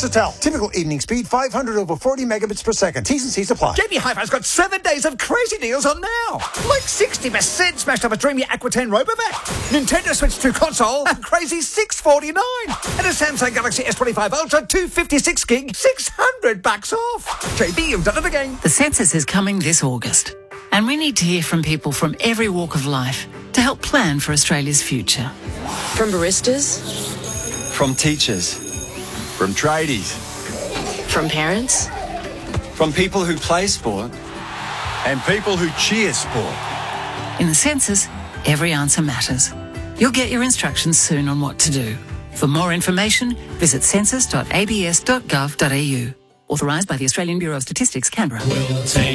Versatel. Typical evening speed 500 over 40 megabits per second. T's and C's apply. JB Hi-Fi's got 7 days of crazy deals on now. Like 60% smashed up a dreamy Aquitaine RoboVac. Nintendo Switch 2 console, a crazy $649. And a Samsung Galaxy S25 Ultra 256 gig, $600 off. JB, you've done it again. The census is coming this August, and we need to hear from people from every walk of life to help plan for Australia's future. From baristas, From teachers. From tradies. from parents, From people who play sport. And people who cheer sport. In the census, every answer matters. You'll get your instructions soon on what to do. For more information, visit census.abs.gov.au. Authorised by the Australian Bureau of Statistics, Canberra.